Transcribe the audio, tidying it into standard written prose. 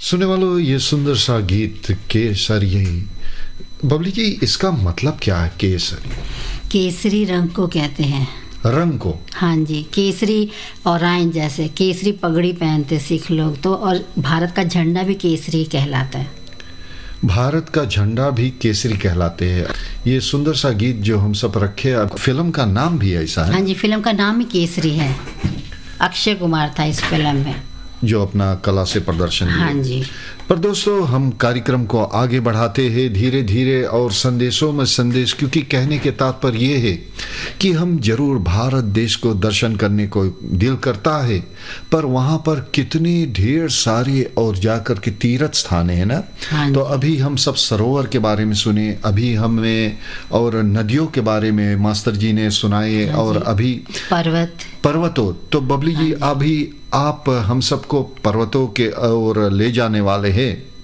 सुनने वालों, ये सुंदर सा गीत केसरी। बबली जी, इसका मतलब क्या है केसरी? केसरी रंग को कहते हैं। रंग को? हाँ जी, केसरी ऑरेंज, जैसे केसरी पगड़ी पहनते सिख लोग तो, और भारत का झंडा भी केसरी कहलाता है। भारत का झंडा भी केसरी कहलाते हैं। ये सुंदर सा गीत जो हम सब रखे, अब फिल्म का नाम भी ऐसा है। हाँ जी, फिल्म का नाम ही केसरी है। अक्षय कुमार था इस फिल्म में, जो अपना कला से प्रदर्शन दिए। हाँ जी। पर दोस्तों, हम कार्यक्रम को आगे बढ़ाते हैं धीरे धीरे, और संदेशों में संदेश, क्योंकि कहने के तात्पर्य ये है कि हम जरूर भारत देश को दर्शन करने को दिल करता है, पर वहाँ पर कितने ढेर सारे और जाकर के तीर्थ स्थान है ना। हाँ तो अभी हम सब सरोवर के बारे में सुने, अभी हमें और नदियों के बारे में मास्टर जी ने सुनाए, हाँ और जी। अभी पर्वतों। तो बबली जी, अभी आप हम सबको पर्वतों के ओर ले जाने वाले हैं।